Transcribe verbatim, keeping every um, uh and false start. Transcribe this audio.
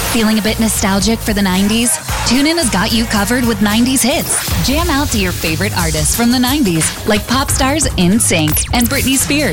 Feeling a bit nostalgic for the nineties? TuneIn has got you covered with nineties hits. Jam out to your favorite artists from the nineties, like pop stars In Sync and Britney Spears.